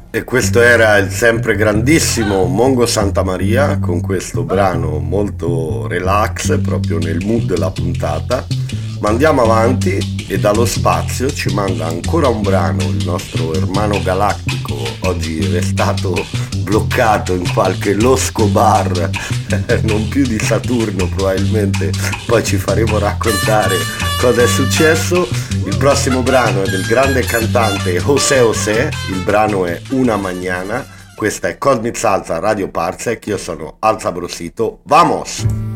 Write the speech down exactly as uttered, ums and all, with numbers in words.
E questo era il sempre grandissimo Mongo Santamaria con questo brano molto relax, proprio nel mood della puntata. Ma andiamo avanti e dallo spazio ci manda ancora un brano il nostro Hermano Galattico, oggi restato bloccato in qualche Losco Bar, non più di Saturno probabilmente, poi ci faremo raccontare cosa è successo. Il prossimo brano è del grande cantante José José, il brano è Una Mañana, questa è Cosmic Salsa Radio Parsec, io sono Alza Brosito, vamos!